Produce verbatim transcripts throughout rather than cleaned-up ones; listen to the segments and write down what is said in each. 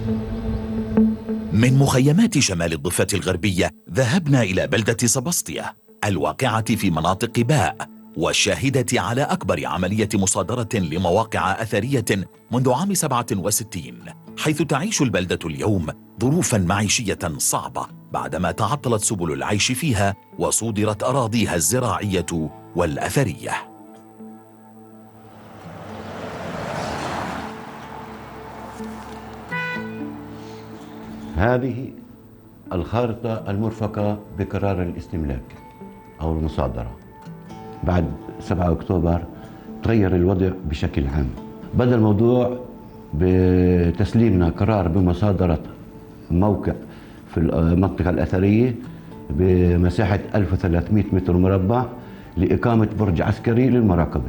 من مخيمات شمال الضفة الغربية ذهبنا إلى بلدة سباسطيا الواقعة في مناطق باء، والشاهدة على أكبر عملية مصادرة لمواقع أثرية منذ عام سبعة وستين، حيث تعيش البلدة اليوم ظروفا معيشية صعبة بعدما تعطلت سبل العيش فيها وصودرت أراضيها الزراعية والأثرية. هذه الخارطة المرفقة بقرار الاستملاك أو المصادرة. بعد سبعة أكتوبر تغير الوضع بشكل عام. بدأ الموضوع بتسليمنا قرار بمصادرة موقع في المنطقة الأثرية بمساحة ألف وثلاثمئة متر مربع لإقامة برج عسكري للمراقبة.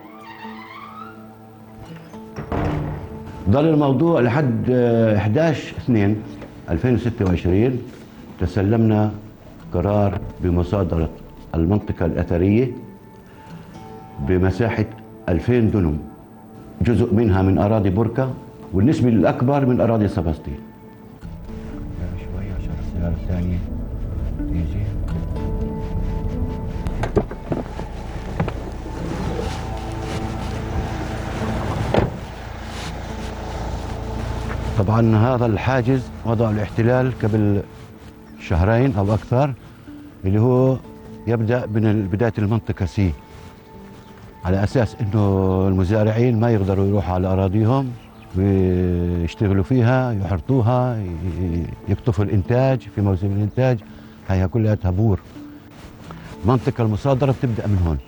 ظل الموضوع لحد أحد عشر اثنين ألفين وستة وعشرين، تسلمنا قرار بمصادرة المنطقة الأثرية بمساحة ألفين دنم، جزء منها من أراضي بركة والنسبة الأكبر من أراضي سباسطيا. شوي عشان السيارة الثانية تيجي. طبعا هذا الحاجز وضع الاحتلال قبل شهرين أو أكثر، اللي هو يبدأ من بداية المنطقة سي، على أساس إنه المزارعين ما يقدروا يروحوا على أراضيهم ويشتغلوا فيها، يحرطوها، يقطفوا الإنتاج في موسم الإنتاج، هي كلها تبور. منطقة المصادرة بتبدأ من هون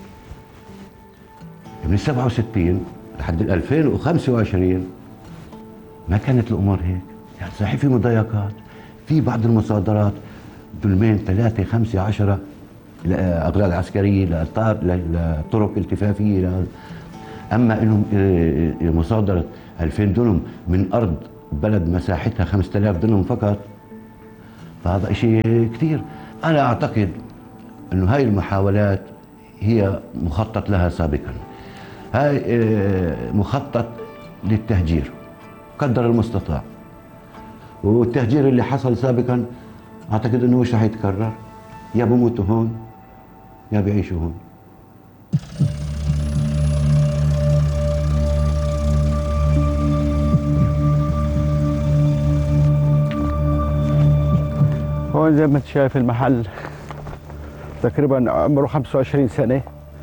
من سبعة وستين لحد ألفين وخمسة وعشرين. ما كانت الأمور هيك، يعني صحيح في مضايقات، في بعض المصادرات دولمين ثلاثة خمسة عشرة أغلال عسكرية لطرق التفافية، أما إنه مصادرة ألفين دنم من أرض بلد مساحتها خمسة آلاف دنم فقط، فهذا شيء كثير. أنا أعتقد إنه هاي المحاولات هي مخطط لها سابقا، هاي مخطط للتهجير قدر المستطاع، والتهجير اللي حصل سابقا أعتقد إنه مش رح يتكرر، يا بموتوا هون يا بيعيشوا هون. هون زي ما انت شايف المحل تقريبا عمره خمسة وعشرين سنة.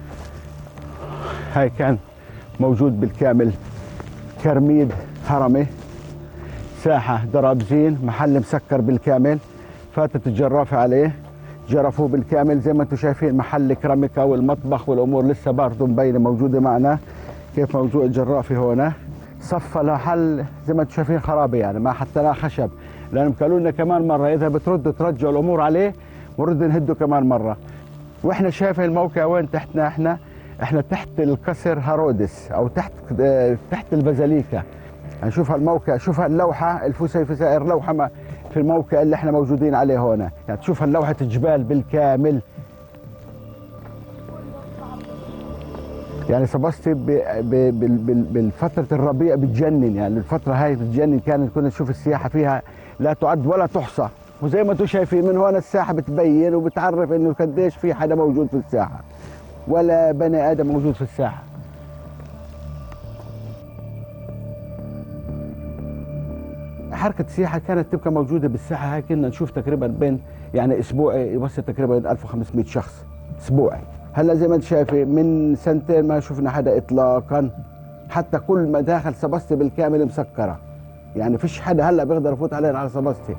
هاي كان موجود بالكامل كرميد هرمي، ساحة درابزين، محل مسكر بالكامل، فاتت الجرافة عليه جرفوه بالكامل. زي ما انتم شايفين محل كراميكا والمطبخ والامور لسه برضه مبينه موجوده معنا، كيف موضوع الجرافه هون. صفى لحل زي ما انتم شايفين خرابه، يعني ما حتى لا خشب، لانهم قالوا لنا كمان مره اذا بتردوا ترجعوا الامور عليه ونرد نهده كمان مره. واحنا شايفين الموقع وين تحتنا، احنا احنا تحت القصر هرودس او تحت تحت البازيليكا. هنشوف الموقع، شوف اللوحه الفسيفسائر، لوحه في الموقع اللي احنا موجودين عليه هنا، يعني تشوف لوحه الجبال بالكامل. يعني سباسطي بالفتره الربيع بتجنن، يعني الفتره هاي بتجنن، كانت كنا نشوف السياحه فيها لا تعد ولا تحصى. وزي ما انتم شايفين من هون الساحه بتبين وبتعرف انه قديش في حدا موجود في الساحه، ولا بني ادم موجود في الساحه. حركة السياحة كانت تبقى موجودة بالساحة هاي، كنا نشوف تقريبا بين يعني اسبوعي يوصل تقريبا ألف وخمسمئة شخص اسبوعي. هلا زي ما انت شايفين من سنتين ما شفنا حدا اطلاقا، حتى كل مداخل سباسطي بالكامل مسكرة، يعني فيش حدا هلا بيقدر يفوت علينا على سباسطي.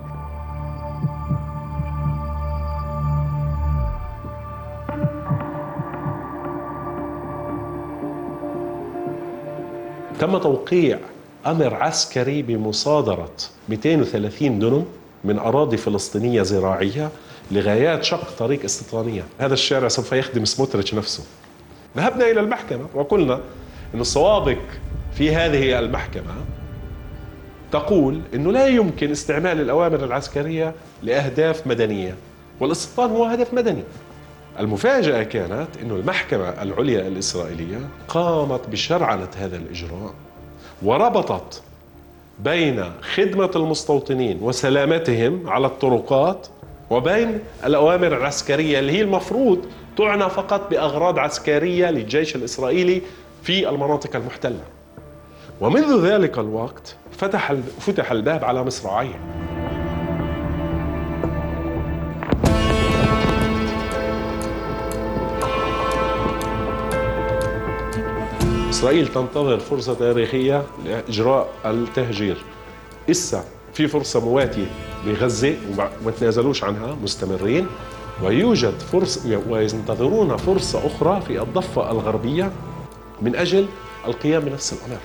تم توقيع أمر عسكري بمصادرة مئتين وثلاثين دنم من أراضي فلسطينية زراعية لغايات شق طريق استيطانية. هذا الشارع سوف يخدم سموتريتش نفسه. ذهبنا إلى المحكمة وقلنا أن السوابق في هذه المحكمة تقول أنه لا يمكن استعمال الأوامر العسكرية لأهداف مدنية، والاستيطان هو هدف مدني. المفاجأة كانت أن المحكمة العليا الإسرائيلية قامت بشرعنة هذا الإجراء وربطت بين خدمة المستوطنين وسلامتهم على الطرقات وبين الأوامر العسكرية اللي هي المفروض تعنى فقط بأغراض عسكرية للجيش الإسرائيلي في المناطق المحتلة. ومنذ ذلك الوقت فتح فتح الباب على مصراعيه. إسرائيل تنتظر فرصة تاريخية لإجراء التهجير. إسا في فرصة مواتية بغزة وما تنازلوش عنها، مستمرين، ويوجد فرصة وينتظرون فرصة أخرى في الضفة الغربية من أجل القيام بنفس الأمر.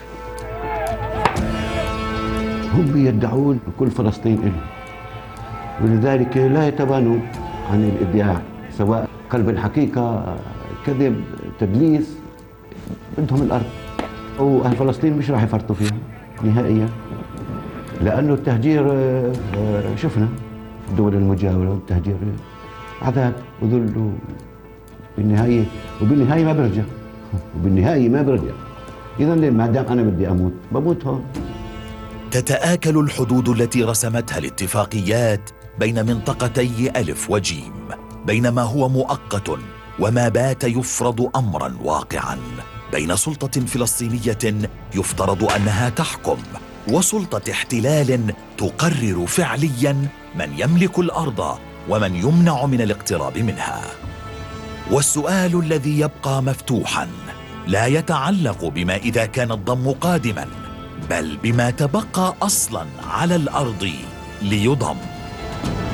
هم يدعون كل فلسطين إله، ولذلك لا يتبانون عن الادعاء، سواء قلب الحقيقة، كذب، تدليس، بدهم الأرض. وأهل فلسطين مش راح يفرطوا فيها نهائيا، لأنه التهجير شفنا الدول المجاورة، التهجير عذاب وذل، بالنهاية وبالنهاية ما برجع وبالنهاية ما برجع. إذا ما دام أنا بدي أموت بموت هون. تتآكل الحدود التي رسمتها الاتفاقيات بين منطقتي ألف وجيم، بين ما هو مؤقت وما بات يفرض أمرا واقعا، بين سلطة فلسطينية يفترض أنها تحكم وسلطة احتلال تقرر فعليا من يملك الأرض ومن يمنع من الاقتراب منها. والسؤال الذي يبقى مفتوحا لا يتعلق بما إذا كان الضم قادما، بل بما تبقى أصلا على الأرض ليضم.